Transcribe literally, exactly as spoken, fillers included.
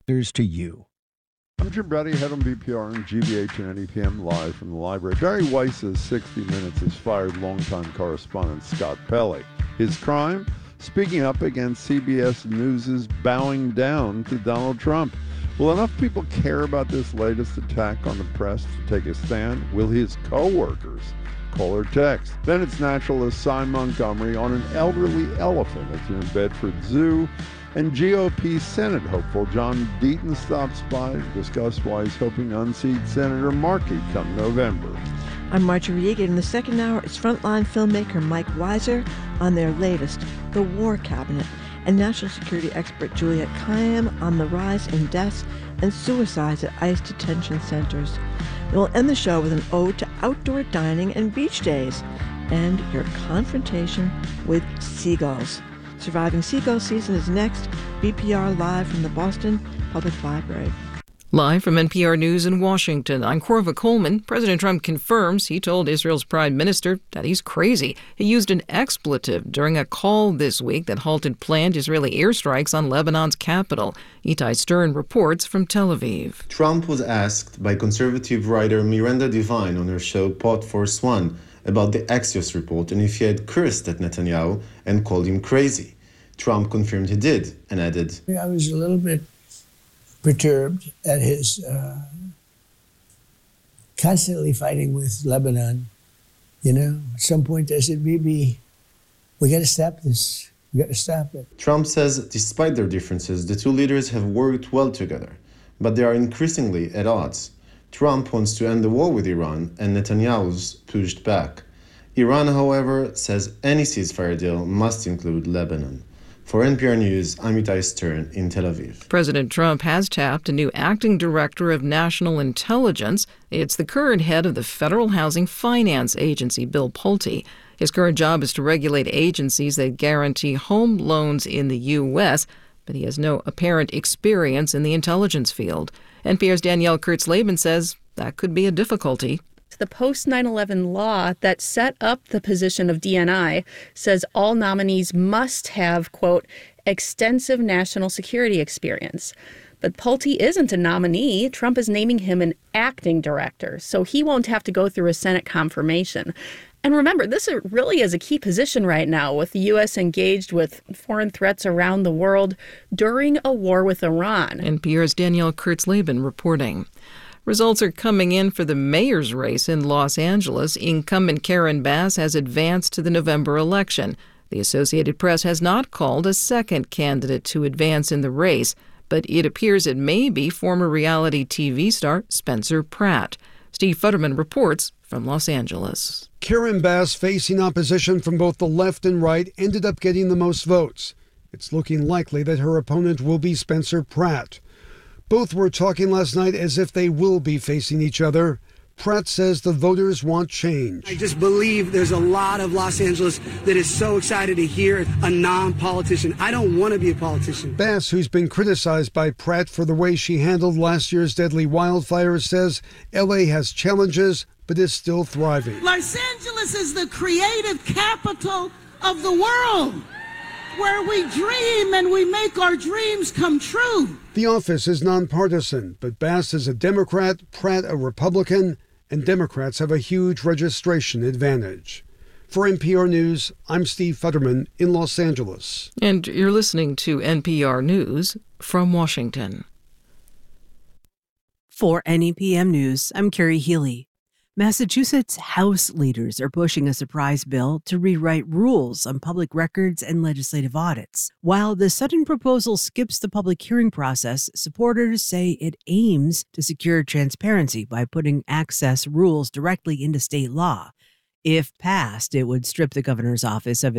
Here's to you. I'm Jim Brady, head on B P R and G B H and N E P M, live from the library. Barry Weiss's sixty minutes has fired longtime correspondent Scott Pelley. His crime? Speaking up against C B S News' bowing down to Donald Trump. Will enough people care about this latest attack on the press to take a stand? Will his co-workers call or text? Then it's naturalist Cy Montgomery on an elderly elephant at the New Bedford Zoo. And G O P Senate hopeful John Deaton stops by to discuss why he's hoping to unseat Senator Markey come November. I'm Marjorie Egan. In the second hour, it's frontline filmmaker Mike Weiser on their latest, The War Cabinet, and national security expert Juliette Kayyem on the rise in deaths and suicides at ICE detention centers. And we'll end the show with an ode to outdoor dining and beach days, and your confrontation with seagulls. Surviving Seagull season is next. B P R live from the Boston Public Library. Live from N P R News in Washington, I'm Corva Coleman. President Trump confirms he told Israel's prime minister that he's crazy. He used an expletive during a call this week that halted planned Israeli airstrikes on Lebanon's capital. Itai Stern reports from Tel Aviv. Trump was asked by conservative writer Miranda Devine on her show Pod Force One about the Axios report and if he had cursed at Netanyahu and called him crazy. Trump confirmed he did and added, I was a little bit perturbed at his uh, constantly fighting with Lebanon. You know, at some point I said, maybe we got to stop this. We got to stop it. Trump says despite their differences, the two leaders have worked well together, but they are increasingly at odds. Trump wants to end the war with Iran, and Netanyahu's pushed back. Iran, however, says any ceasefire deal must include Lebanon. For N P R News, I'm Itai Stern in Tel Aviv. President Trump has tapped a new acting director of national intelligence. It's the current head of the Federal Housing Finance Agency, Bill Pulte. His current job is to regulate agencies that guarantee home loans in the U S, but he has no apparent experience in the intelligence field. N P R's Danielle Kurtz-Laban says that could be a difficulty. The post nine eleven law that set up the position of D N I says all nominees must have, quote, extensive national security experience. But Pulte isn't a nominee. Trump is naming him an acting director, so he won't have to go through a Senate confirmation. And remember, this really is a key position right now, with the U S engaged with foreign threats around the world during a war with Iran. N P R's Danielle Kurtz-Laban reporting. Results are coming in for the mayor's race in Los Angeles. Incumbent Karen Bass has advanced to the November election. The Associated Press has not called a second candidate to advance in the race, but it appears it may be former reality T V star Spencer Pratt. Steve Futterman reports from Los Angeles. Karen Bass, facing opposition from both the left and right, ended up getting the most votes. It's looking likely that her opponent will be Spencer Pratt. Both were talking last night as if they will be facing each other. Pratt says the voters want change. I just believe there's a lot of Los Angeles that is so excited to hear a non-politician. I don't want to be a politician. Bass, who's been criticized by Pratt for the way she handled last year's deadly wildfires, says L A has challenges but is still thriving. Los Angeles is the creative capital of the world, where we dream and we make our dreams come true. The office is nonpartisan, but Bass is a Democrat, Pratt a Republican, and Democrats have a huge registration advantage. For N P R News, I'm Steve Futterman in Los Angeles. And you're listening to N P R News from Washington. For N E P M News, I'm Carrie Healy. Massachusetts House leaders are pushing a surprise bill to rewrite rules on public records and legislative audits. While the sudden proposal skips the public hearing process, supporters say it aims to secure transparency by putting access rules directly into state law. If passed, it would strip the governor's office of